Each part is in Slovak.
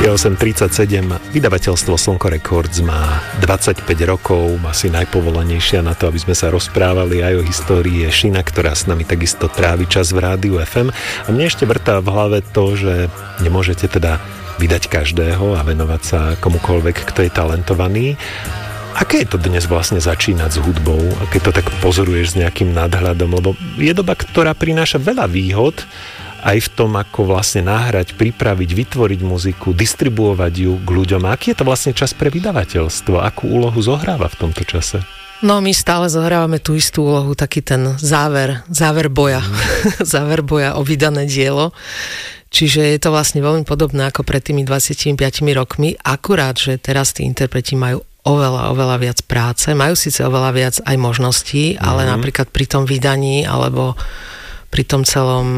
Je 8:37, vydavateľstvo Slnko Records má 25 rokov, asi najpovolanejšia na to, aby sme sa rozprávali aj o histórii, je Šina, ktorá s nami takisto trávi čas v rádiu FM. A mne ešte vrtá v hlave to, že nemôžete teda vydať každého a venovať sa komukoľvek, kto je talentovaný. Aké je to dnes vlastne začínať s hudbou, keď to tak pozoruješ s nejakým nadhľadom, lebo je doba, ktorá prináša veľa výhod, aj v tom, ako vlastne nahrať, pripraviť, vytvoriť muziku, distribuovať ju k ľuďom. A aký je to vlastne čas pre vydavateľstvo? Akú úlohu zohráva v tomto čase? No, my stále zohrávame tú istú úlohu, taký ten záver boja. Záver boja o vydané dielo. Čiže je to vlastne veľmi podobné ako pred tými 25 rokmi, akurát, že teraz tí interpreti majú oveľa viac práce, majú síce oveľa viac aj možností, ale napríklad pri tom vydaní alebo pri tom celom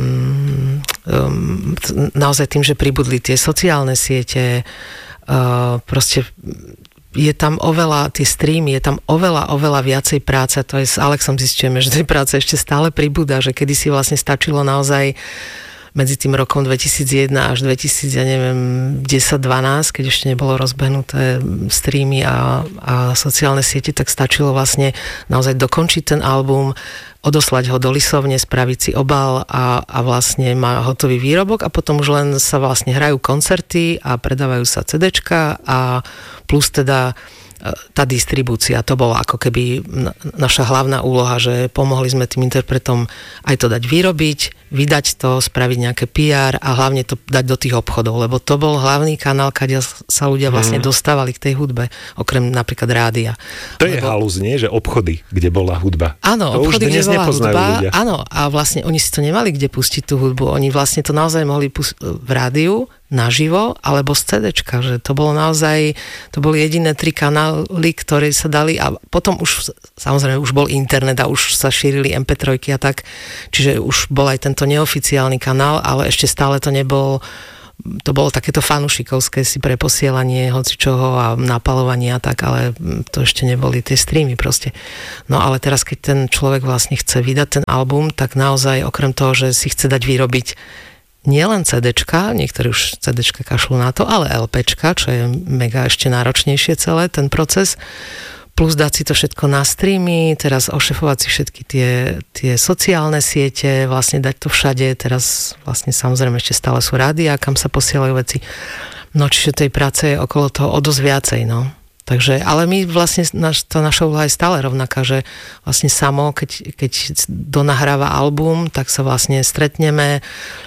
naozaj tým, že pribudli tie sociálne siete, proste je tam tie streamy, je tam oveľa viacej práce. To je s Alexom zistujeme, že tej práce ešte stále pribúda, že kedysi vlastne stačilo naozaj medzi tým rokom 2001 až 2010-12, keď ešte nebolo rozbehnuté streamy a sociálne siete, tak stačilo vlastne naozaj dokončiť ten album, odoslať ho do lisovne, spraviť si obal a vlastne má hotový výrobok a potom už len sa vlastne hrajú koncerty a predávajú sa CDčka a plus teda tá distribúcia, to bola ako keby naša hlavná úloha, že pomohli sme tým interpretom aj to dať vyrobiť, vydať to, spraviť nejaké PR a hlavne to dať do tých obchodov, lebo to bol hlavný kanál, kde sa ľudia vlastne dostávali k tej hudbe, okrem napríklad rádia. To je halúz, nie? Že obchody, kde bola hudba. Áno, to obchody, kde bola hudba, ľudia. áno, a vlastne oni si to nemali kde pustiť tú hudbu, oni vlastne to naozaj mohli v rádiu, naživo, alebo z CDčka, že to bolo naozaj, to boli jediné 3 kanály, ktoré sa dali a potom už, samozrejme, už bol internet a už sa šírili MP3 a tak, čiže už bol aj tento neoficiálny kanál, ale ešte stále to nebol, to bolo takéto fanušikovské si preposielanie hocičoho a napalovanie a tak, ale to ešte neboli tie streamy proste. No ale teraz, keď ten človek vlastne chce vydať ten album, tak naozaj okrem toho, že si chce dať vyrobiť nielen CDčka, niektorí už CDčka kašľú na to, ale LPčka, čo je mega ešte náročnejšie celé, ten proces, plus dať si to všetko na streamy, teraz ošefovať si všetky tie sociálne siete, vlastne dať to všade, teraz vlastne samozrejme ešte stále sú rádia, kam sa posielajú veci. No čiže tej práce je okolo toho o dosť viacej, no. Takže, ale my vlastne, naša úloha je stále rovnaká, že vlastne samo, keď donahráva album, tak sa vlastne stretneme,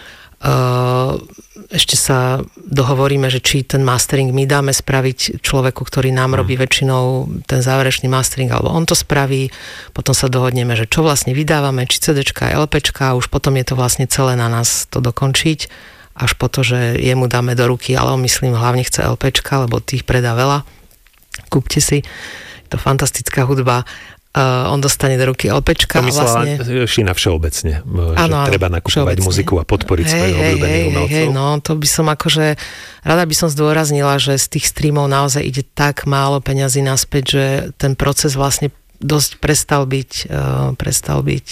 ešte sa dohovoríme, že či ten mastering my dáme spraviť človeku, ktorý nám robí väčšinou ten záverečný mastering, alebo on to spraví, potom sa dohodneme, že čo vlastne vydávame, či CDčka, LPčka, a už potom je to vlastne celé na nás to dokončiť, až po to, že jemu dáme do ruky, ale on myslím hlavne chce LPčka, lebo tých predá veľa, kúpte si, je to fantastická hudba. On dostane do ruky LPčka. To myslela vlastne Šina všeobecne, áno, že treba nakupovať muziku a podporiť svojich obľúbených umelcov. No, to by som akože, rada by som zdôraznila, že z tých streamov naozaj ide tak málo peňazí naspäť, že ten proces vlastne dosť prestal byť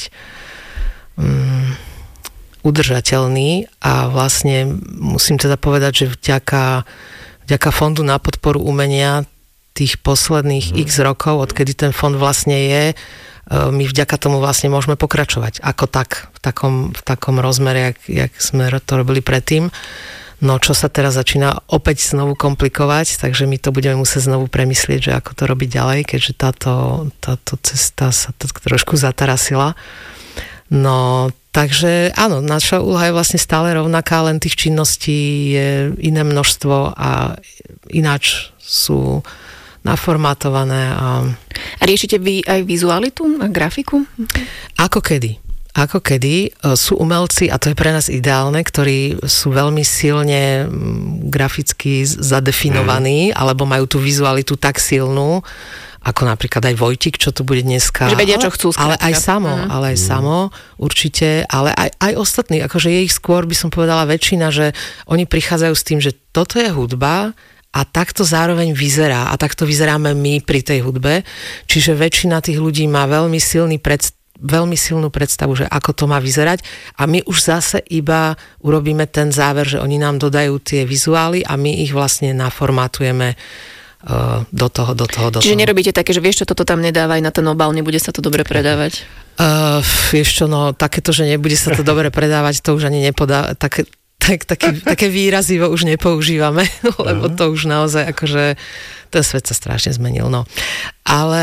udržateľný a vlastne musím teda povedať, že vďaka Fondu na podporu umenia tých posledných x rokov, odkedy ten fond vlastne je, my vďaka tomu vlastne môžeme pokračovať. Ako tak, v takom rozmere, jak sme to robili predtým. No, čo sa teraz začína opäť znovu komplikovať, takže my to budeme musieť znovu premyslieť, že ako to robiť ďalej, keďže táto cesta sa trošku zatarasila. No, takže áno, naša úloha je vlastne stále rovnaká, len tých činností je iné množstvo a ináč sú naformátované. A riešite vy aj vizualitu a grafiku? Ako kedy. Sú umelci, a to je pre nás ideálne, ktorí sú veľmi silne graficky zadefinovaní, alebo majú tú vizualitu tak silnú, ako napríklad aj Vojtik, čo tu bude dneska. Že vedia, čo chcú. Ale aj samo, určite, ale aj ostatní, akože je ich skôr, by som povedala, väčšina, že oni prichádzajú s tým, že toto je hudba, a takto zároveň vyzerá. A takto vyzeráme my pri tej hudbe. Čiže väčšina tých ľudí má veľmi silný veľmi silnú predstavu, že ako to má vyzerať a my už zase iba urobíme ten záver, že oni nám dodajú tie vizuály a my ich vlastne naformátujeme do toho. Čiže nerobíte také, že vieš čo, toto tam nedávaj na ten obal, nebude sa to dobre predávať? Vieš čo, no takéto, že nebude sa to dobre predávať, to už ani nepodá, také výrazivo už nepoužívame, lebo to už naozaj akože ten svet sa strašne zmenil, no. Ale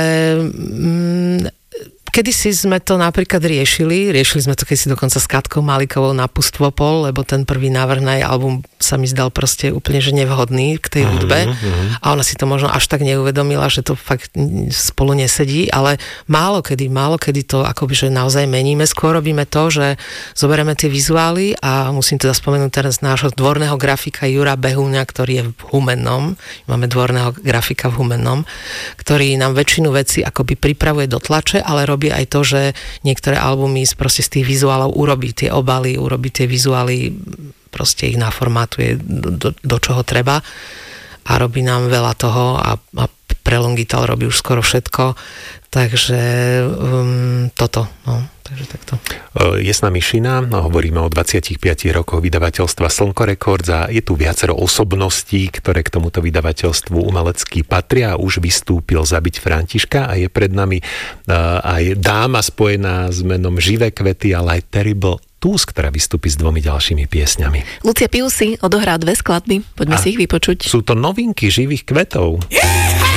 kedysi sme to napríklad riešili sme to kedysi dokonca s Katkou Malikovou na Pustvopol, lebo ten prvý návrh na jej album sa mi zdal proste úplne, že nevhodný k tej hudbe a ona si to možno až tak neuvedomila, že to fakt spolu nesedí, ale málo kedy to akoby, že naozaj meníme, skôr robíme to, že zoberieme tie vizuály a musím teda spomenúť teraz nášho dvorného grafika Jura Behúňa, ktorý je v Humennom, máme dvorného grafika v Humennom, ktorý nám väčšinu vecí akoby pripravuje do tlače, ale robí aj to, že niektoré albumy proste z tých vizuálov urobí tie obaly, urobí tie vizuály, proste ich naformátuje do čoho treba a robí nám veľa toho a pre Longital robí už skoro všetko, takže toto, no. Takže takto. Je s nami Šina, hovoríme o 25 rokoch vydavateľstva Slnko Records a je tu viacero osobností, ktoré k tomuto vydavateľstvu umelecky patria. Už vystúpil Zabiť Františka a je pred nami aj dáma spojená s menom Živé kvety, ale aj Terrible Twos, ktorá vystúpi s 2 ďalšími piesňami. Lucia Piusi odohrá 2 skladby, poďme si ich vypočuť. Sú to novinky Živých kvetov.